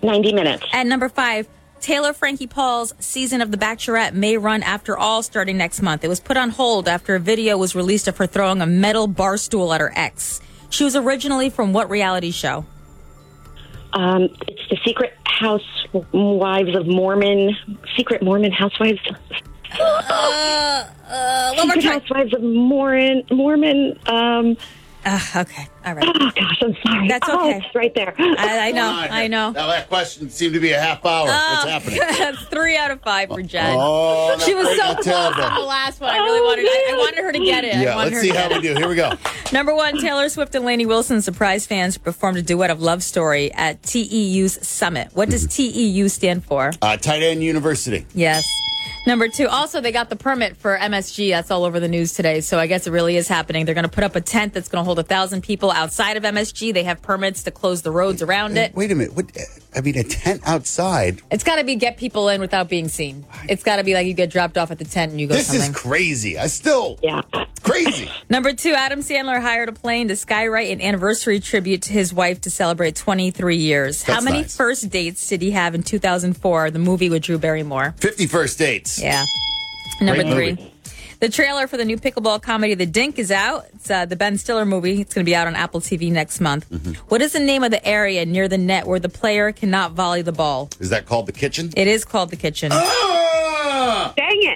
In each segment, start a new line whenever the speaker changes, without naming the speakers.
90 minutes.
At number 5, Taylor Frankie Paul's season of The Bachelorette may run after all starting next month. It was put on hold after a video was released of her throwing a metal bar stool at her ex. She was originally from what reality show?
It's the Secret Housewives of Mormon. Secret Mormon Housewives.
One more
Secret
time.
Housewives of Mormon.
Okay. All right.
Oh, gosh, I'm sorry.
That's okay.
It's right there.
I know.
Now that question seemed to be a half hour. What's happening?
That's 3 out of 5 for Jen.
Oh,
She was so
that's
close on the last one. I really wanted her to get it.
Yeah, let's see how we do. Here we go.
Number 1, Taylor Swift and Lainey Wilson surprised fans who performed a duet of Love Story at TEU's Summit. What does TEU stand for?
Tight End University.
Yes. Number 2, also they got the permit for MSG. That's all over the news today. So I guess it really is happening. They're going to put up a tent that's going to hold 1,000 people outside of MSG. They have permits to close the roads around it.
Wait a minute. What? I mean, a tent outside.
It's got to be get people in without being seen. It's got to be like you get dropped off at the tent and you go
This
something.
is crazy.
Yeah.
Crazy.
Number 2, Adam Sandler hired a plane to skywrite an anniversary tribute to his wife to celebrate 23 years. How
That's
many
nice.
first dates did he have in 2004, the movie with Drew Barrymore?
50 First Dates.
Yeah. Number
Great
3, the trailer for the new pickleball comedy The Dink is out. It's the Ben Stiller movie. It's going to be out on Apple TV next month. What is the name of the area near the net where the player cannot volley the ball?
Is that called the kitchen?
It is called the kitchen.
Ah!
Dang it.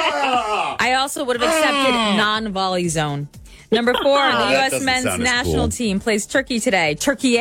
I also would have accepted non-volley zone. Number 4, the
That
U.S.
doesn't
men's
sound as
national
cool.
team plays Turkey today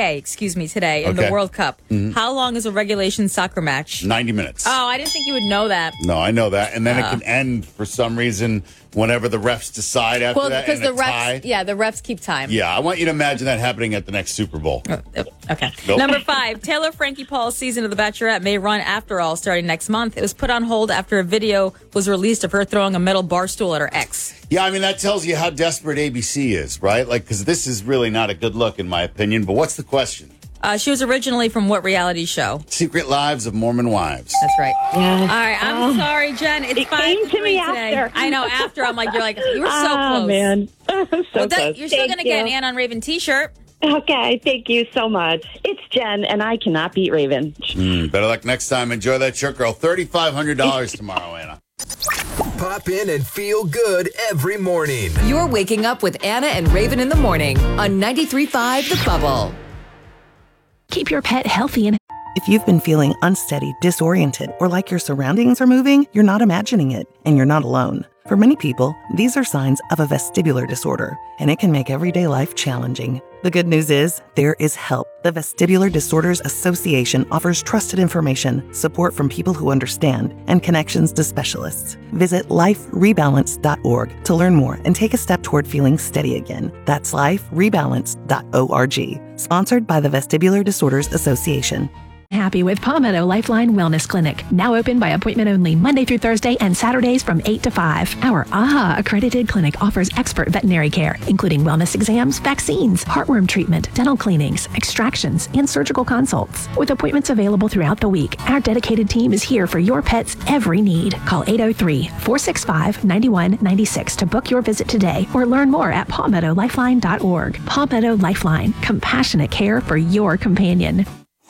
in the
Okay.
World Cup. How long is a regulation soccer match?
90 minutes.
Oh, I didn't think you would know that.
No, I know that. And then it can end for some reason whenever the refs decide after
Well,
that.
because
and
the
a tie.
the refs keep time.
Yeah, I want you to imagine that happening at the next Super Bowl.
Okay.
Nope.
Number 5, Taylor Frankie Paul's season of The Bachelorette may run after all starting next month. It was put on hold after a video was released of her throwing a metal bar stool at her ex.
Yeah, I mean, that tells you how desperate ABC is, right? Like, because this is really not a good look, in my opinion. But what's the question?
She was originally from what reality show?
Secret Lives of Mormon Wives.
That's right.
Yes.
All right, I'm sorry, Jen. It's
It
5
came to me
today.
after.
I know. After you were so close.
Man. So
Well,
close.
you're still
Thank
going to get an
you.
Ann on Raven T-shirt.
Okay, thank you so much. It's Jen, and I cannot beat Raven.
Better luck next time. Enjoy that shirt, girl. $3,500 tomorrow, Anna.
Pop in and feel good every morning.
You're waking up with Anna and Raven in the morning on 93.5 The Bubble.
Keep your pet healthy and
If you've been feeling unsteady, disoriented, or like your surroundings are moving, you're not imagining it, and you're not alone. For many people, these are signs of a vestibular disorder, and it can make everyday life challenging. The good news is, there is help. The Vestibular Disorders Association offers trusted information, support from people who understand, and connections to specialists. Visit liferebalance.org to learn more and take a step toward feeling steady again. That's liferebalance.org. Sponsored by the Vestibular Disorders Association.
happy with Palmetto Lifeline Wellness Clinic. Now open by appointment only Monday through Thursday and Saturdays from 8 to 5. Our AHA accredited clinic offers expert veterinary care, including wellness exams, vaccines, heartworm treatment, dental cleanings, extractions, and surgical consults. With appointments available throughout the week, our dedicated team is here for your pet's every need. Call 803-465-9196 to book your visit today or learn more at palmettolifeline.org. Palmetto Lifeline, compassionate care for your companion.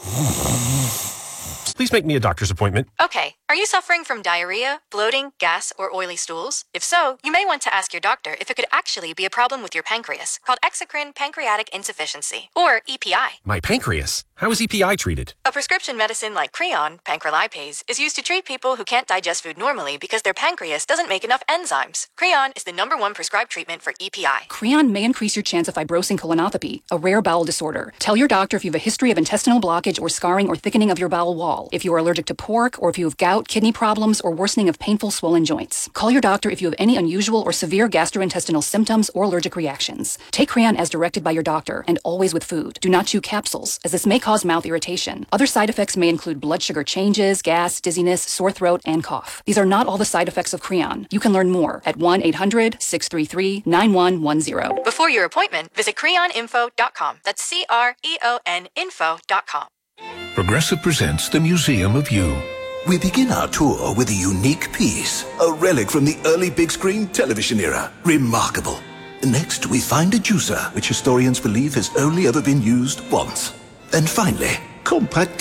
Please make me a doctor's appointment.
Okay, are you suffering from diarrhea, bloating, gas, or oily stools? If so, you may want to ask your doctor if it could actually be a problem with your pancreas, called exocrine pancreatic insufficiency, or EPI.
My pancreas. How is EPI treated?
A prescription medicine like Creon, pancrelipase, is used to treat people who can't digest food normally because their pancreas doesn't make enough enzymes. Creon is the #1 prescribed treatment for EPI.
Creon may increase your chance of fibrosing colonopathy, a rare bowel disorder. Tell your doctor if you have a history of intestinal blockage or scarring or thickening of your bowel wall, if you are allergic to pork, or if you have gout, kidney problems, or worsening of painful swollen joints. Call your doctor if you have any unusual or severe gastrointestinal symptoms or allergic reactions. Take Creon as directed by your doctor and always with food. Do not chew capsules, as this may cause mouth irritation. Other side effects may include blood sugar changes, gas, dizziness, sore throat, and cough. These are not all the side effects of Creon. You can learn more at 1-800-633-9110.
Before your appointment, visit creoninfo.com. That's CREON info.com.
Progressive presents the Museum of You.
We begin our tour with a unique piece, a relic from the early big screen television era. Remarkable. Next, we find a juicer, which historians believe has only ever been used once. And finally, compact